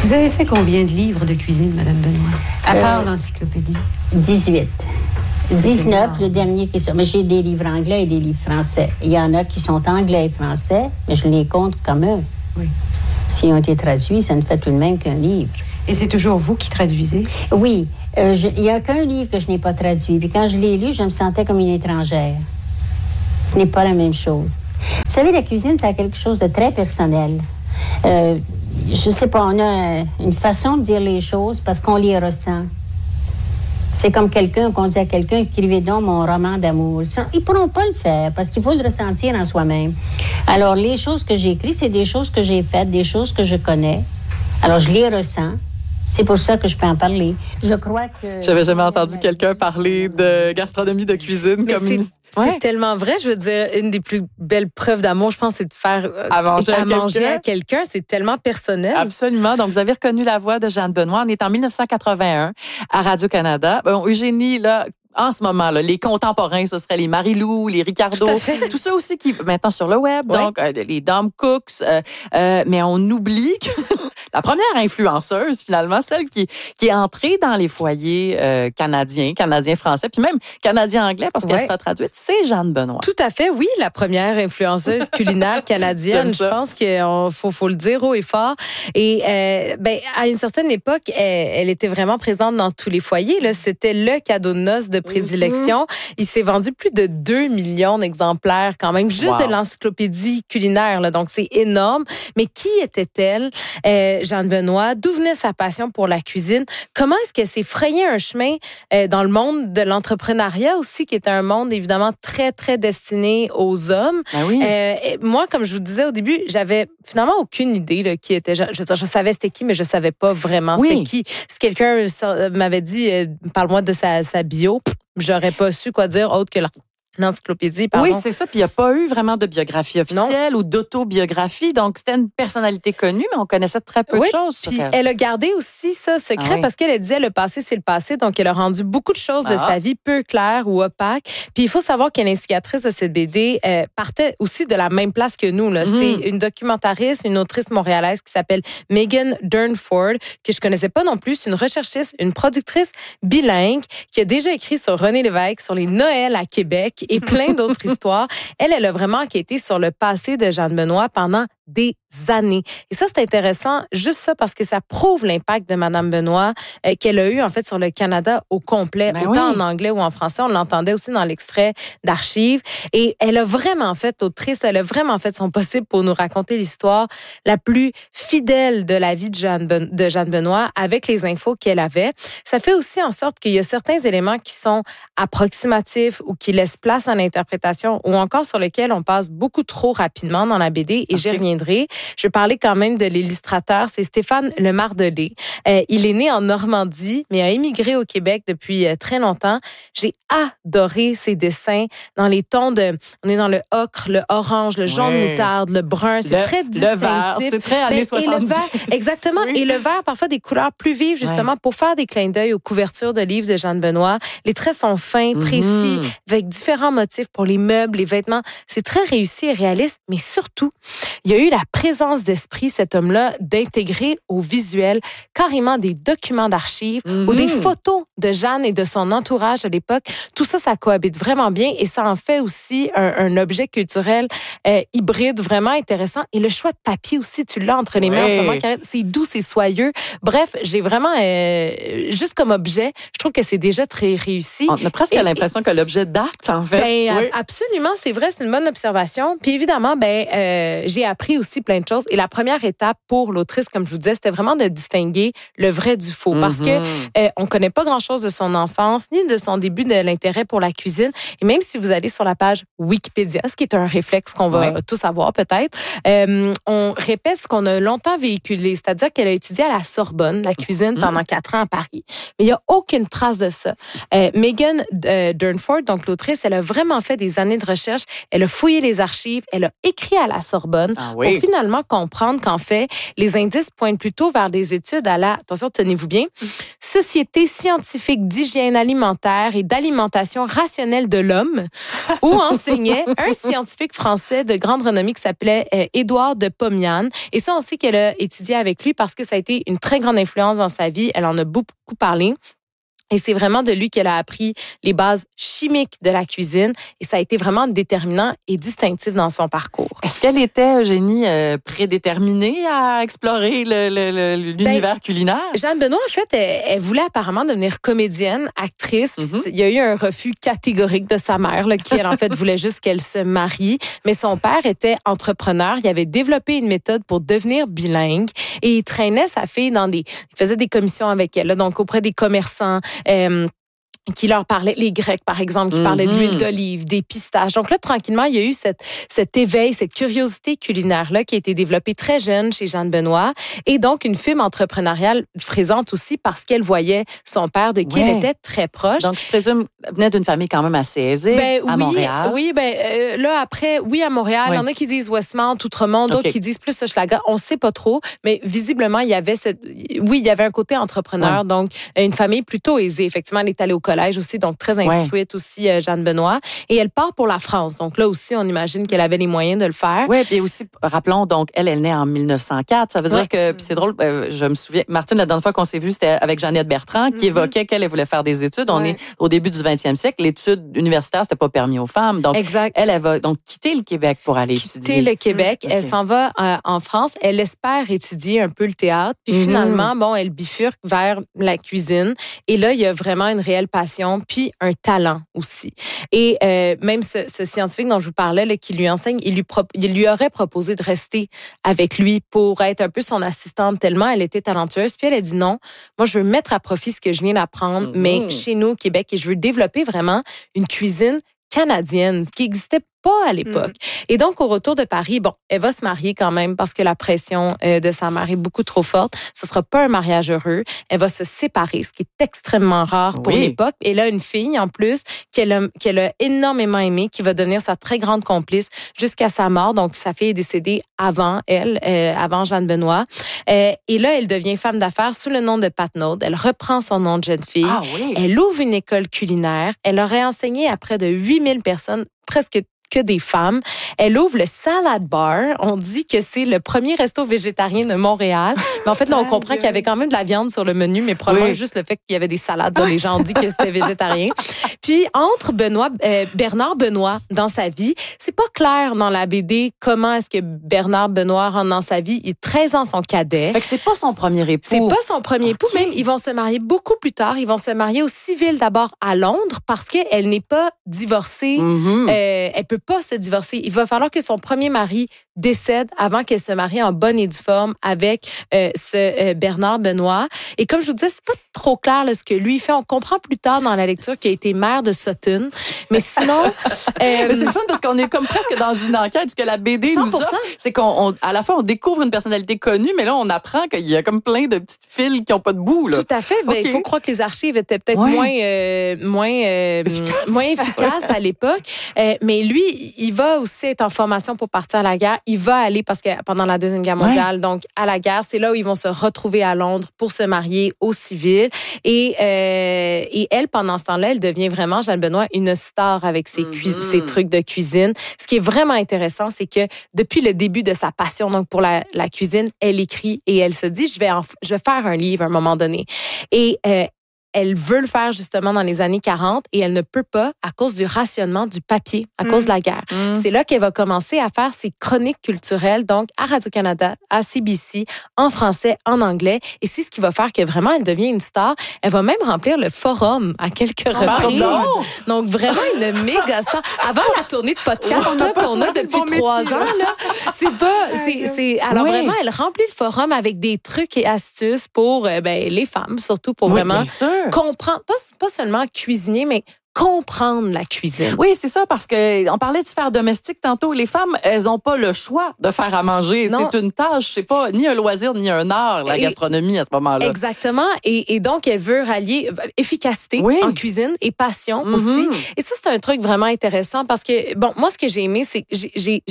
Vous avez fait combien de livres de cuisine, Madame Benoît, à part l'encyclopédie? 18. 19, le dernier qui sort. Mais j'ai des livres anglais et des livres français. Il y en a qui sont anglais et français, mais je les compte comme eux. Oui. S'ils ont été traduits, ça ne fait tout de même qu'un livre. Et c'est toujours vous qui traduisez? Oui. Il n'y a qu'un livre que je n'ai pas traduit. Puis quand je l'ai lu, je me sentais comme une étrangère. Ce n'est pas la même chose. Vous savez, la cuisine, c'est quelque chose de très personnel. Je sais pas, on a une façon de dire les choses parce qu'on les ressent. C'est comme qu'on dit à quelqu'un, écrivez donc mon roman d'amour. Ils ne pourront pas le faire parce qu'il faut le ressentir en soi-même. Alors, les choses que j'ai écrites, c'est des choses que j'ai faites, des choses que je connais. Alors, je les ressens. C'est pour ça que je peux en parler. Je crois que... J'avais jamais entendu quelqu'un parler de gastronomie, de cuisine comme une... C'est tellement vrai. Je veux dire, une des plus belles preuves d'amour, je pense, c'est de faire à manger à quelqu'un. C'est tellement personnel. Absolument. Donc, vous avez reconnu la voix de Jeanne Benoît. On est en 1981 à Radio-Canada. Eugénie, là, en ce moment, là, les contemporains, ce seraient les Marie-Lou, les Ricardo, tout ça aussi qui maintenant sur le web, donc les Dom Cooks, mais on oublie que la première influenceuse, finalement, celle qui est entrée dans les foyers canadiens-français, puis même canadien-anglais, parce qu'elle sera traduite, c'est Jeanne Benoît. Tout à fait, oui, la première influenceuse culinaire canadienne. Je pense qu'il faut le dire haut et fort. Et à une certaine époque, elle était vraiment présente dans tous les foyers. Là, c'était le cadeau de noces de prédilection. Il s'est vendu plus de 2 millions d'exemplaires quand même, juste de l'encyclopédie culinaire. Là, donc, c'est énorme. Mais qui était-elle, Jeanne Benoît? D'où venait sa passion pour la cuisine? Comment est-ce qu'elle s'est frayé un chemin dans le monde de l'entrepreneuriat aussi, qui est un monde évidemment très, très destiné aux hommes? Ben oui. Moi, comme je vous disais au début, j'avais finalement aucune idée là, qui était... Je savais c'était qui, mais je savais pas vraiment c'était qui. Si quelqu'un m'avait dit, parle-moi de sa bio, j'aurais pas su quoi dire autre que l'encyclopédie, pardon. Oui, c'est ça. Puis il n'y a pas eu vraiment de biographie officielle ou d'autobiographie. Donc, c'était une personnalité connue, mais on connaissait très peu de choses. Puis elle a gardé aussi ça secret parce qu'elle disait le passé, c'est le passé. Donc, elle a rendu beaucoup de choses de sa vie peu claires ou opaques. Puis il faut savoir qu'elle est l'instigatrice de cette BD partait aussi de la même place que nous. Là. C'est une documentariste, une autrice montréalaise qui s'appelle Megan Durnford, que je connaissais pas non plus. C'est une recherchiste, une productrice bilingue qui a déjà écrit sur René Lévesque, sur les Noëls à Québec et plein d'autres histoires. Elle a vraiment enquêté sur le passé de Jeanne Benoît pendant des années. Et ça, c'est intéressant, juste ça, parce que ça prouve l'impact de Madame Benoît qu'elle a eu, en fait, sur le Canada au complet, autant en anglais ou en français. On l'entendait aussi dans l'extrait d'archives. Et elle a vraiment fait, l'autrice, elle a vraiment fait son possible pour nous raconter l'histoire la plus fidèle de la vie de Jeanne Benoît avec les infos qu'elle avait. Ça fait aussi en sorte qu'il y a certains éléments qui sont approximatifs ou qui laissent place à l'interprétation ou encore sur lesquels on passe beaucoup trop rapidement dans la BD et j'y reviendrai. Je parlais quand même de l'illustrateur, c'est Stéphane Lemardelé. Il est né en Normandie, mais a émigré au Québec depuis très longtemps. J'ai adoré ses dessins dans les tons on est dans le ocre, le orange, le jaune moutarde, le brun. C'est très distinctif. Le vert, c'est très années 70. Et le vert, exactement. Oui. Et le vert, parfois des couleurs plus vives, justement, pour faire des clins d'œil aux couvertures de livres de Jeanne Benoît. Les traits sont fins, précis, avec différents motifs pour les meubles, les vêtements. C'est très réussi et réaliste, mais surtout, il y a eu la présence d'esprit, cet homme-là, d'intégrer au visuel carrément des documents d'archives ou des photos de Jeanne et de son entourage à l'époque. Tout ça, ça cohabite vraiment bien et ça en fait aussi un objet culturel hybride vraiment intéressant. Et le choix de papier aussi, tu l'as entre les mains en ce moment. C'est doux, c'est soyeux. Bref, j'ai vraiment, juste comme objet, je trouve que c'est déjà très réussi. On a presque l'impression que l'objet date, en fait. Absolument, c'est vrai, c'est une bonne observation. Puis évidemment, j'ai appris aussi plein de choses. Et la première étape pour l'autrice, comme je vous disais, c'était vraiment de distinguer le vrai du faux. Parce que on connaît pas grand-chose de son enfance, ni de son début de l'intérêt pour la cuisine. Et même si vous allez sur la page Wikipédia, ce qui est un réflexe qu'on va tous avoir peut-être, on répète ce qu'on a longtemps véhiculé. C'est-à-dire qu'elle a étudié à la Sorbonne, la cuisine, pendant 4 ans à Paris. Mais il n'y a aucune trace de ça. Megan Durnford, donc l'autrice, elle a vraiment fait des années de recherche. Elle a fouillé les archives. Elle a écrit à la Sorbonne pour finalement comprendre qu'en fait, les indices pointent plutôt vers des études à la, attention, tenez-vous bien, Société scientifique d'hygiène alimentaire et d'alimentation rationnelle de l'homme, où enseignait un scientifique français de grande renommée qui s'appelait Édouard de Pomian. Et ça, on sait qu'elle a étudié avec lui parce que ça a été une très grande influence dans sa vie. Elle en a beaucoup parlé. Et c'est vraiment de lui qu'elle a appris les bases chimiques de la cuisine. Et ça a été vraiment déterminant et distinctif dans son parcours. Est-ce qu'elle était, Eugénie, prédéterminée à explorer l'univers culinaire? Jeanne Benoît, en fait, elle voulait apparemment devenir comédienne, actrice. Il y a eu un refus catégorique de sa mère, là, qui, elle, en fait, voulait juste qu'elle se marie. Mais son père était entrepreneur. Il avait développé une méthode pour devenir bilingue. Et il traînait sa fille il faisait des commissions avec elle, là, donc auprès des commerçants, qui leur parlaient, les Grecs, par exemple, qui parlaient de l'huile d'olive, des pistaches. Donc là, tranquillement, il y a eu cet éveil, cette curiosité culinaire-là qui a été développée très jeune chez Jeanne Benoît. Et donc, une fibre entrepreneuriale présente aussi parce qu'elle voyait son père, de qui elle était très proche. Donc, je présume, venait d'une famille quand même assez aisée, à Montréal. Oui, là, après, à Montréal. Il y en a qui disent Westmount, Outremont, d'autres qui disent plus Hochelaga. On ne sait pas trop, mais visiblement, il y avait un côté entrepreneur, donc une famille plutôt aisée. Effectivement, elle est allée au collège aussi, donc très instruite aussi, Jeanne Benoît. Et elle part pour la France. Donc là aussi, on imagine qu'elle avait les moyens de le faire. Oui, puis aussi, rappelons, donc, elle est née en 1904. Ça veut dire que, puis c'est drôle, je me souviens, Martine, la dernière fois qu'on s'est vu, c'était avec Jeannette Bertrand, qui évoquait qu'elle voulait faire des études. On est au début du 20e siècle. L'étude universitaire, c'était pas permis aux femmes. Donc, elle va donc quitter le Québec pour aller étudier. Quitter le Québec. Elle s'en va en France. Elle espère étudier un peu le théâtre. Puis finalement, elle bifurque vers la cuisine. Et là, il y a vraiment une réelle passion, puis un talent aussi. Et même ce scientifique dont je vous parlais, là, qui lui enseigne, il lui aurait proposé de rester avec lui pour être un peu son assistante, tellement elle était talentueuse. Puis elle a dit non, moi je veux mettre à profit ce que je viens d'apprendre, mais chez nous au Québec, et je veux développer vraiment une cuisine canadienne, qui n'existait pas à l'époque. Et donc, au retour de Paris, elle va se marier quand même parce que la pression de sa mère est beaucoup trop forte. Ce sera pas un mariage heureux. Elle va se séparer, ce qui est extrêmement rare pour l'époque. Et là, une fille, en plus, qu'elle a énormément aimée, qui va devenir sa très grande complice jusqu'à sa mort. Donc, sa fille est décédée avant elle, avant Jeanne Benoît. Et là, elle devient femme d'affaires sous le nom de Pat Naud. Elle reprend son nom de jeune fille. Elle ouvre une école culinaire. Elle aurait enseigné à près de 8000 personnes, presque que des femmes. Elle ouvre le Salad Bar. On dit que c'est le premier resto végétarien de Montréal. Mais en fait, là, on comprend qu'il y avait quand même de la viande sur le menu, mais probablement juste le fait qu'il y avait des salades dont les gens ont dit que c'était végétarien. Puis, entre Bernard Benoît dans sa vie, c'est pas clair dans la BD comment est-ce que Bernard Benoît rentre dans sa vie. Il est 13 ans son cadet. Fait que c'est pas son premier époux. C'est pas son premier époux. Même, ils vont se marier beaucoup plus tard. Ils vont se marier au civil d'abord à Londres parce qu'elle n'est pas divorcée. Elle peut pas se divorcer. Il va falloir que son premier mari décède avant qu'elle se marie en bonne et due forme avec Bernard Benoît. Et comme je vous disais, c'est pas trop clair là, ce que lui fait. On comprend plus tard dans la lecture qu'il a été maire de Sutton. Mais sinon... mais c'est le fun parce qu'on est comme presque dans une enquête. Ce que la BD 100%. Nous offre, c'est qu'à la fois, on découvre une personnalité connue, mais là, on apprend qu'il y a comme plein de petites fils qui n'ont pas de bout. Là. Tout à fait. Il faut croire que les archives étaient peut-être moins efficaces à l'époque. Mais lui, il va aussi être en formation pour partir à la guerre. Il va aller, parce que pendant la Deuxième Guerre mondiale, donc à la guerre, c'est là où ils vont se retrouver à Londres pour se marier au civil. Et elle, pendant ce temps-là, elle devient vraiment, Jeanne Benoît, une star avec ses trucs de cuisine. Ce qui est vraiment intéressant, c'est que depuis le début de sa passion donc pour la cuisine, elle écrit et elle se dit, je vais faire un livre à un moment donné. Et elle veut le faire justement dans les années 40 et elle ne peut pas à cause du rationnement du papier, à cause de la guerre. C'est là qu'elle va commencer à faire ses chroniques culturelles, donc à Radio-Canada, à CBC, en français, en anglais. Et c'est ce qui va faire que vraiment elle devient une star. Elle va même remplir le Forum à quelques reprises. Donc vraiment une méga star. Avant la tournée de podcast qu'on a depuis 3 ans, là, alors vraiment, elle remplit le Forum avec des trucs et astuces pour les femmes, surtout pour vraiment comprendre, pas seulement cuisiner, mais comprendre la cuisine. Oui, c'est ça, parce que on parlait de sphère domestique tantôt. Les femmes, elles ont pas le choix de faire à manger. Non. C'est une tâche, c'est pas ni un loisir ni un art, la gastronomie à ce moment-là. Exactement. Et donc, elle veut rallier efficacité en cuisine et passion aussi. Et ça, c'est un truc vraiment intéressant parce que, bon, moi, ce que j'ai aimé, c'est que j'ai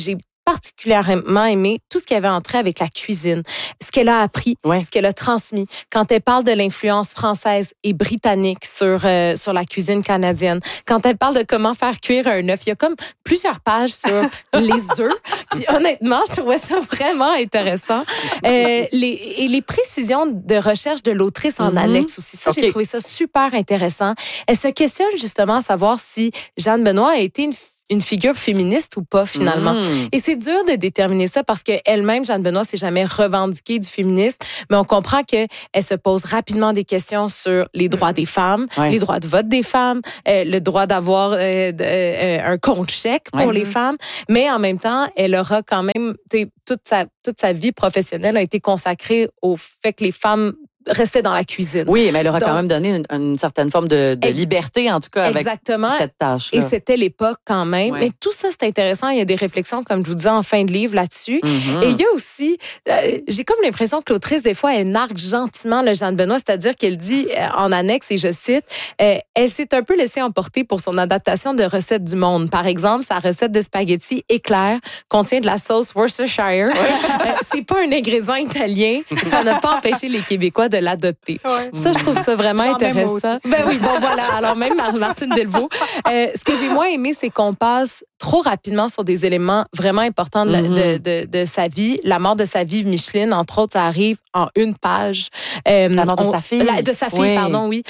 particulièrement aimé tout ce qui avait entré avec la cuisine, ce qu'elle a appris, ce qu'elle a transmis. Quand elle parle de l'influence française et britannique sur la cuisine canadienne, quand elle parle de comment faire cuire un œuf, il y a comme plusieurs pages sur les œufs. Puis honnêtement, je trouvais ça vraiment intéressant. Les précisions de recherche de l'autrice en annexe aussi, ça, j'ai trouvé ça super intéressant. Elle se questionne justement à savoir si Jeanne Benoît a été une figure féministe ou pas, finalement. Et c'est dur de déterminer ça parce qu'elle-même, Jeanne Benoît, s'est jamais revendiquée du féminisme, mais on comprend qu'elle se pose rapidement des questions sur les droits des femmes, les droits de vote des femmes, le droit d'avoir un compte chèque pour les femmes, mais en même temps, elle aura quand même, toute sa vie professionnelle a été consacrée au fait que les femmes restait dans la cuisine. Oui, mais elle aura quand même donné une certaine forme de liberté, en tout cas, avec cette tâche-là. Et c'était l'époque quand même. Mais tout ça, c'est intéressant. Il y a des réflexions, comme je vous disais, en fin de livre là-dessus. Et il y a aussi, j'ai comme l'impression que l'autrice, des fois, elle nargue gentiment le Jeanne Benoît, c'est-à-dire qu'elle dit en annexe, et je cite, elle s'est un peu laissée emporter pour son adaptation de recettes du monde. Par exemple, sa recette de spaghettis éclair contient de la sauce Worcestershire. C'est pas un ingrédient italien. Ça n'a pas empêché les Québécois de l'adopter. Ça, je trouve ça vraiment intéressant. Ben oui, bon, voilà. Alors, même Martine Delvaux. Ce que j'ai moins aimé, c'est qu'on passe trop rapidement sur des éléments vraiment importants de sa vie. La mort de sa vie, Micheline, entre autres, ça arrive en une page. La mort de sa fille. De sa fille, pardon, oui.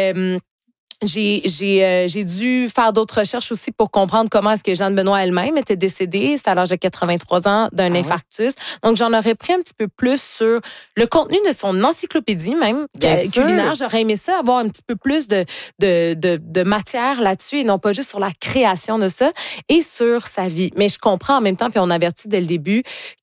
J'ai dû faire d'autres recherches aussi pour comprendre comment est-ce que Jeanne Benoît elle-même était décédée. C'était à l'âge de 83 ans d'un infarctus. Donc, j'en aurais pris un petit peu plus sur le contenu de son encyclopédie même culinaire. J'aurais aimé ça, avoir un petit peu plus de matière là-dessus et non pas juste sur la création de ça et sur sa vie. Mais je comprends en même temps, puis on avertit dès le début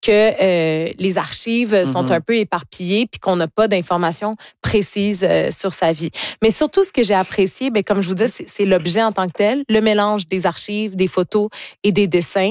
que les archives sont un peu éparpillées puis qu'on n'a pas d'informations précises sur sa vie. Mais surtout, ce que j'ai apprécié, bien, comme je vous dis, c'est l'objet en tant que tel, le mélange des archives, des photos et des dessins.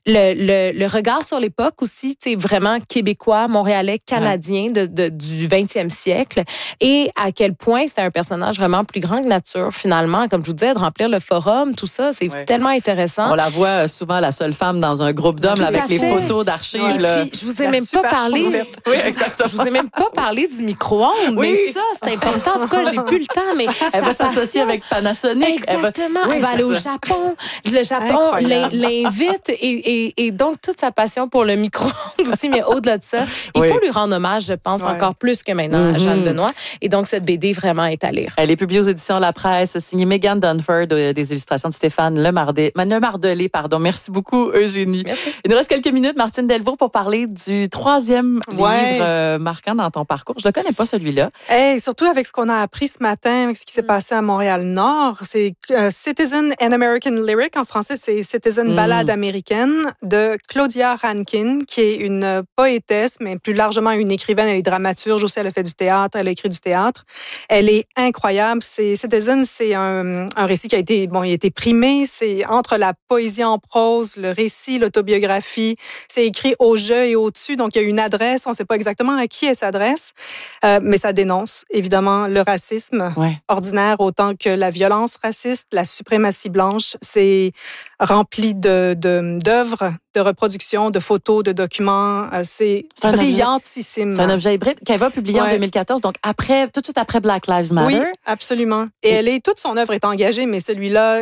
Le regard sur l'époque aussi, tu sais, vraiment québécois, montréalais, canadien du 20e siècle et à quel point c'était un personnage vraiment plus grand que nature, finalement. Comme je vous disais, de remplir le forum, tout ça, c'est tellement intéressant. On la voit souvent la seule femme dans un groupe d'hommes avec les photos d'archives. Et puis, je vous ai même pas parlé. Oui, exactement. Je vous ai même pas parlé du micro-ondes, mais ça, c'est important. En tout cas, j'ai plus le temps, mais elle va s'associer avec Panasonic. Exactement. Elle va aller au Japon. Le Japon l'invite et donc toute sa passion pour le micro-ondes aussi, mais au-delà de ça, il faut lui rendre hommage, je pense, encore plus que maintenant à Jeanne Benoît. Et donc, cette BD vraiment est à lire. Elle est publiée aux éditions La Presse, signée Megan Dunford, des illustrations de Stéphane Lemardelé. Merci beaucoup, Eugénie. Merci. Il nous reste quelques minutes, Martine Delvaux, pour parler du 3e livre marquant dans ton parcours. Je ne le connais pas, celui-là. Surtout avec ce qu'on a appris ce matin, avec ce qui s'est passé à Montréal-Nord. C'est Citizen and American Lyric. En français, c'est Citizen Ballade américaine de Claudia Rankine, qui est une poétesse, mais plus largement une écrivaine. Elle est dramaturge aussi. Elle a fait du théâtre. Elle a écrit du théâtre. Elle est incroyable. Citizen, c'est un récit qui a été, il a été primé. C'est entre la poésie en prose, le récit, l'autobiographie. C'est écrit au jeu et au-dessus. Donc, il y a une adresse. On ne sait pas exactement à qui elle s'adresse, mais ça dénonce évidemment le racisme ordinaire autant que la violence raciste, la suprématie blanche. C'est rempli d'œuvres, de reproductions, de photos, de documents. C'est brillantissime. C'est un objet hybride qu'elle va publier en 2014, donc tout de suite après Black Lives Matter. Oui, absolument. Et toute son œuvre est engagée, mais celui-là,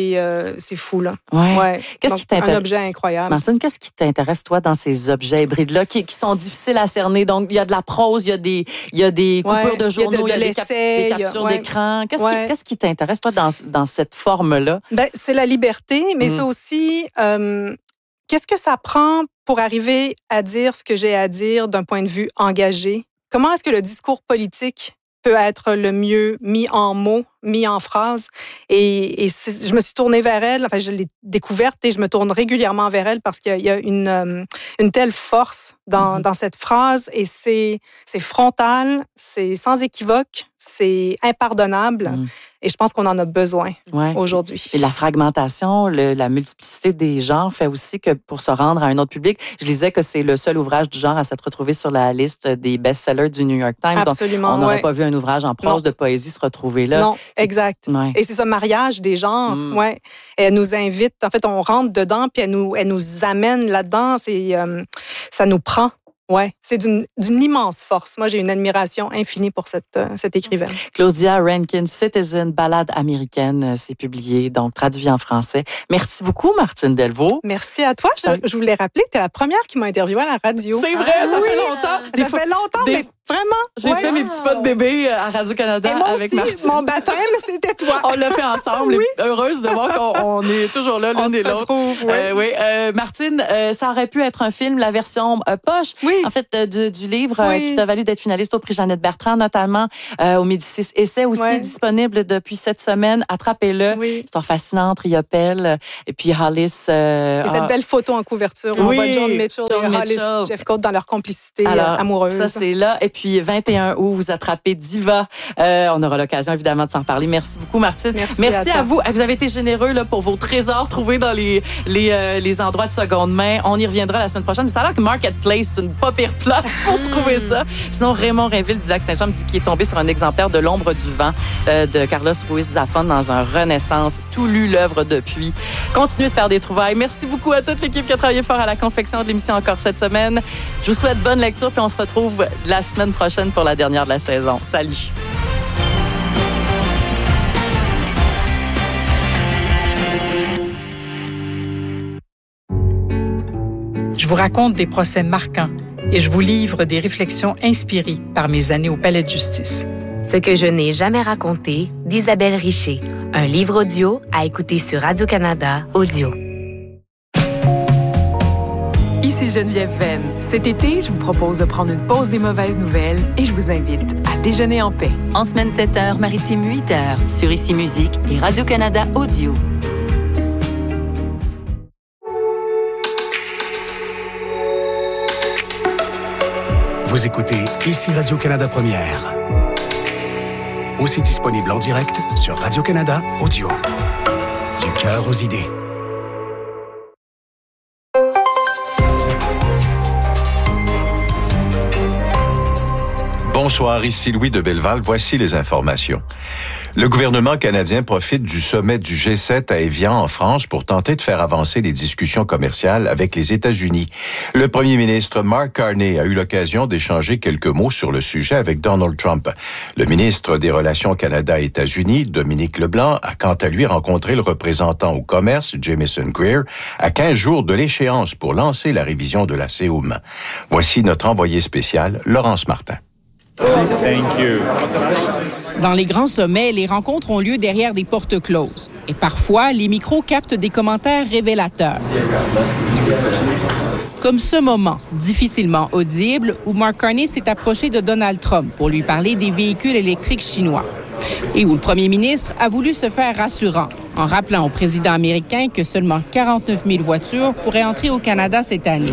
c'est fou, là. Qu'est-ce qui t'intéresse? Un objet incroyable. Martine, qu'est-ce qui t'intéresse, toi, dans ces objets hybrides-là, qui sont difficiles à cerner? Donc, il y a de la prose, il y a des coupures de journaux, il y a des captures d'écran. Qu'est-ce qui t'intéresse, toi, dans cette forme-là? C'est la liberté, mais c'est aussi... qu'est-ce que ça prend pour arriver à dire ce que j'ai à dire d'un point de vue engagé? Comment est-ce que le discours politique peut être le mieux mis en mots, mis en phrases? Et je me suis tournée vers elle, je l'ai découverte et je me tourne régulièrement vers elle parce qu'il y a une telle force dans cette phrase et c'est frontal, c'est sans équivoque, c'est impardonnable. Et je pense qu'on en a besoin aujourd'hui. Et la fragmentation, la multiplicité des genres fait aussi que pour se rendre à un autre public, je lisais que c'est le seul ouvrage du genre à s'être retrouvé sur la liste des best-sellers du New York Times. Absolument, donc, on n'aurait pas vu un ouvrage en prose de poésie se retrouver là. Non, exact. Ouais. Et c'est ça, mariage des genres. Ouais. Et elle nous invite, en fait, on rentre dedans puis elle nous amène là-dedans. Ça nous prend. Ouais, c'est d'une immense force. Moi, j'ai une admiration infinie pour cette écrivaine. Claudia Rankine, Citizen, ballade américaine, c'est publié, donc traduit en français. Merci beaucoup, Martine Delvaux. Merci à toi. Je voulais rappeler que tu es la première qui m'a interviewée à la radio. C'est vrai, ça fait longtemps. Ça fait longtemps, mais vraiment. J'ai fait mes petits pas de bébé à Radio-Canada avec Martine. Mon baptême, c'était toi. On l'a fait ensemble. Oui. Heureuse de voir qu'on est toujours là, l'un et l'autre. On se retrouve, Martine, ça aurait pu être un film, la version poche, en fait, du livre qui t'a valu d'être finaliste au prix Jeannette Bertrand, notamment au Médicis Essai, aussi disponible depuis cette semaine. Attrapez-le. Oui. Histoire fascinante, Riopelle, et puis Hollis. Et cette belle photo en couverture. On voit John Mitchell et Hollis Jeffcoat dans leur complicité amoureuse. Ça, c'est là. Et puis, 21 août, vous attrapez Diva. On aura l'occasion, évidemment, de s'en parler. Merci beaucoup, Martine. Merci à vous. Vous avez été généreux là, pour vos trésors trouvés dans les endroits de seconde main. On y reviendra la semaine prochaine. Mais ça a l'air que Marketplace, c'est une pas pire place pour trouver ça. Sinon, Raymond Rainville du Lac-Saint-Jean qui est tombé sur un exemplaire de L'ombre du vent de Carlos Ruiz Zafón dans un Renaissance. Tout lu l'œuvre depuis. Continuez de faire des trouvailles. Merci beaucoup à toute l'équipe qui a travaillé fort à la confection de l'émission encore cette semaine. Je vous souhaite bonne lecture puis on se retrouve la semaine prochaine pour la dernière de la saison. Salut! Je vous raconte des procès marquants et je vous livre des réflexions inspirées par mes années au Palais de justice. Ce que je n'ai jamais raconté d'Isabelle Richer. Un livre audio à écouter sur Radio-Canada Audio. Ici Geneviève Venn. Cet été, je vous propose de prendre une pause des mauvaises nouvelles et je vous invite à déjeuner en paix. En semaine 7h, maritime 8h, sur Ici Musique et Radio-Canada Audio. Vous écoutez Ici Radio-Canada Première. Aussi disponible en direct sur Radio-Canada Audio. Du cœur aux idées. Bonsoir, ici Louis de Belleval. Voici les informations. Le gouvernement canadien profite du sommet du G7 à Évian, en France, pour tenter de faire avancer les discussions commerciales avec les États-Unis. Le premier ministre Mark Carney a eu l'occasion d'échanger quelques mots sur le sujet avec Donald Trump. Le ministre des Relations Canada-États-Unis, Dominique Leblanc, a quant à lui rencontré le représentant au commerce, Jamieson Greer, à 15 jours de l'échéance pour lancer la révision de la CEUM. Voici notre envoyé spécial, Laurence Martin. Thank you. Dans les grands sommets, les rencontres ont lieu derrière des portes closes. Et parfois, les micros captent des commentaires révélateurs. Comme ce moment, difficilement audible, où Mark Carney s'est approché de Donald Trump pour lui parler des véhicules électriques chinois. Et où le premier ministre a voulu se faire rassurant, en rappelant au président américain que seulement 49 000 voitures pourraient entrer au Canada cette année.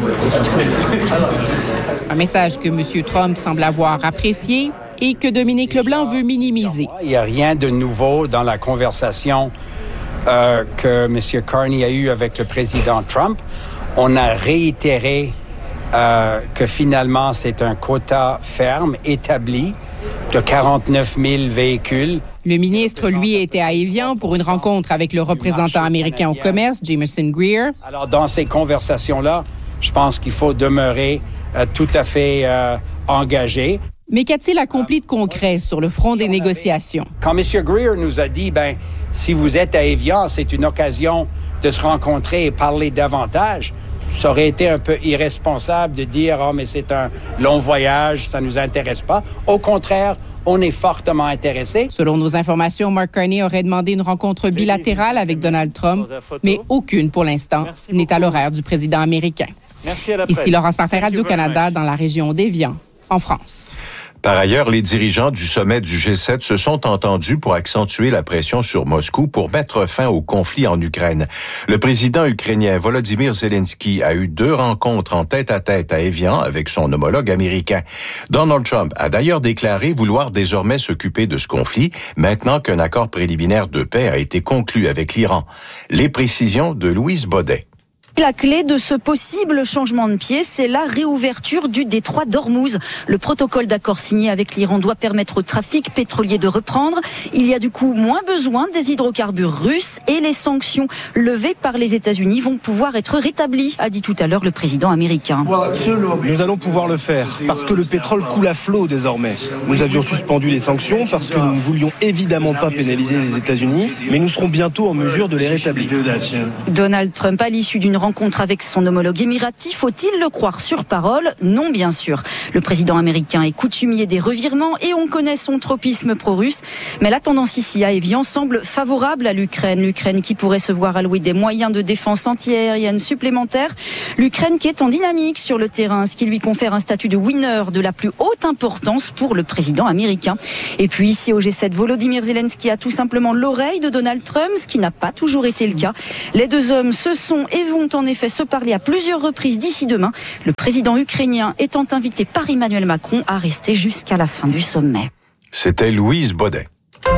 Un message que M. Trump semble avoir apprécié et que Dominique Leblanc veut minimiser. Il n'y a rien de nouveau dans la conversation que M. Carney a eue avec le président Trump. On a réitéré que finalement, c'est un quota ferme établi de 49 000 véhicules. Le ministre, lui, était à Évian pour une rencontre avec le représentant américain au commerce, Jamieson Greer. Alors, dans ces conversations-là, je pense qu'il faut demeurer tout à fait engagé. Mais qu'a-t-il accompli de concret sur le front des négociations? Quand M. Greer nous a dit, si vous êtes à Évian, c'est une occasion de se rencontrer et parler davantage, ça aurait été un peu irresponsable de dire « Ah, mais c'est un long voyage, ça ne nous intéresse pas ». Au contraire, on est fortement intéressés. Selon nos informations, Mark Carney aurait demandé une rencontre bilatérale avec Donald Trump, mais aucune pour l'instant n'est à l'horaire du président américain. Ici Laurence Martin, Radio-Canada, dans la région d'Évian, en France. Par ailleurs, les dirigeants du sommet du G7 se sont entendus pour accentuer la pression sur Moscou pour mettre fin au conflit en Ukraine. Le président ukrainien Volodymyr Zelensky a eu 2 rencontres en tête-à-tête à Évian avec son homologue américain. Donald Trump a d'ailleurs déclaré vouloir désormais s'occuper de ce conflit, maintenant qu'un accord préliminaire de paix a été conclu avec l'Iran. Les précisions de Louise Baudet. La clé de ce possible changement de pied, c'est la réouverture du détroit d'Ormuz. Le protocole d'accord signé avec l'Iran doit permettre au trafic pétrolier de reprendre. Il y a du coup moins besoin des hydrocarbures russes et les sanctions levées par les États-Unis vont pouvoir être rétablies, a dit tout à l'heure le président américain. Nous allons pouvoir le faire parce que le pétrole coule à flot désormais. Nous avions suspendu les sanctions parce que nous ne voulions évidemment pas pénaliser les États-Unis, mais nous serons bientôt en mesure de les rétablir. Donald Trump, à l'issue d'une rencontre avec son homologue émirati, faut-il le croire sur parole? Non, bien sûr. Le président américain est coutumier des revirements et on connaît son tropisme pro-russe. Mais la tendance ici à Évian semble favorable à l'Ukraine. L'Ukraine qui pourrait se voir allouer des moyens de défense antiaérienne supplémentaires. L'Ukraine qui est en dynamique sur le terrain, ce qui lui confère un statut de winner de la plus haute importance pour le président américain. Et puis ici au G7, Volodymyr Zelensky a tout simplement l'oreille de Donald Trump, ce qui n'a pas toujours été le cas. Les 2 hommes se sont et vont en effet se parler à plusieurs reprises d'ici demain. Le président ukrainien étant invité par Emmanuel Macron à rester jusqu'à la fin du sommet. C'était Louise Baudet.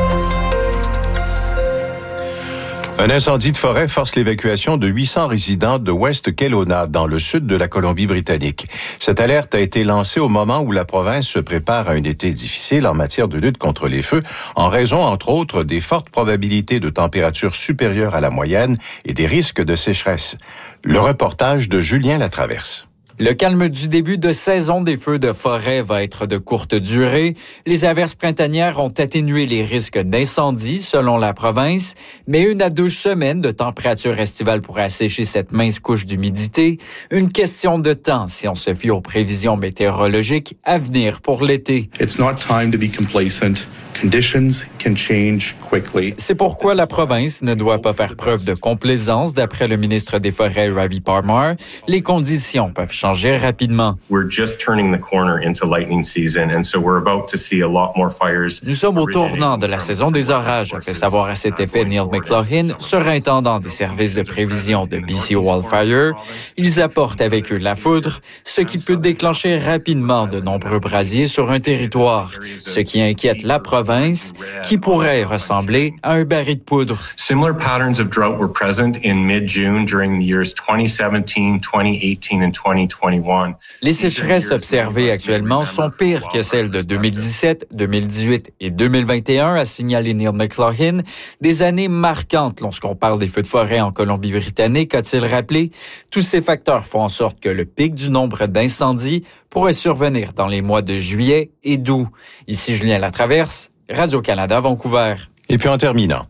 Un incendie de forêt force l'évacuation de 800 résidents de West Kelowna, dans le sud de la Colombie-Britannique. Cette alerte a été lancée au moment où la province se prépare à un été difficile en matière de lutte contre les feux, en raison, entre autres, des fortes probabilités de températures supérieures à la moyenne et des risques de sécheresse. Le reportage de Julien Latraverse. Le calme du début de saison des feux de forêt va être de courte durée. Les averses printanières ont atténué les risques d'incendie, selon la province, mais 1 à 2 semaines de température estivale pourrait assécher cette mince couche d'humidité. Une question de temps si on se fie aux prévisions météorologiques à venir pour l'été. It's not time to be complacent. Conditions can change quickly. C'est pourquoi la province ne doit pas faire preuve de complaisance, d'après le ministre des Forêts, Ravi Parmar. Les conditions peuvent changer rapidement. We're just turning the corner into lightning season, and so we're about to see a lot more fires. Nous sommes au tournant de la saison des orages, a fait savoir à cet effet Neil McLaughlin, surintendant des services de prévision de BC Wildfire. Ils apportent avec eux la foudre, ce qui peut déclencher rapidement de nombreux brasiers sur un territoire, ce qui inquiète la province, qui pourrait ressembler à un baril de poudre. Similar patterns of drought were present in mid-June during the years 2017, 2018 and 2021. Les sécheresses observées actuellement sont pires que celles de 2017, 2018 et 2021, a signalé Neil McLaughlin. Des années marquantes lorsqu'on parle des feux de forêt en Colombie-Britannique, a-t-il rappelé. Tous ces facteurs font en sorte que le pic du nombre d'incendies pourrait survenir dans les mois de juillet et d'août. Ici Julien Latraverse, Radio-Canada, Vancouver. Et puis en terminant.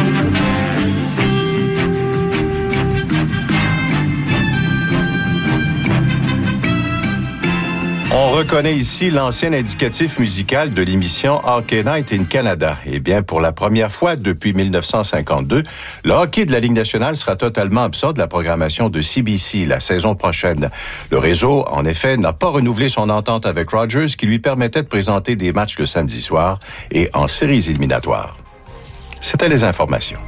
On reconnaît ici l'ancien indicatif musical de l'émission Hockey Night in Canada. Eh bien, pour la première fois depuis 1952, le hockey de la Ligue nationale sera totalement absent de la programmation de CBC la saison prochaine. Le réseau, en effet, n'a pas renouvelé son entente avec Rogers qui lui permettait de présenter des matchs le samedi soir et en séries éliminatoires. C'était les informations.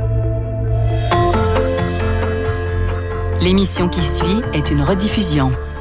L'émission qui suit est une rediffusion.